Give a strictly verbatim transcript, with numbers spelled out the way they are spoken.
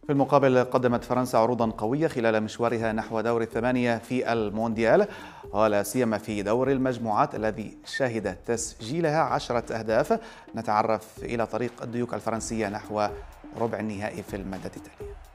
في المقابل قدمت فرنسا عروضا قوية خلال مشوارها نحو دور الثمانية في المونديال، ولا سيما في دور المجموعات الذي شهد تسجيلها عشرة أهداف. نتعرف إلى طريق الديوك الفرنسية نحو ربع النهائي في المادة التالية.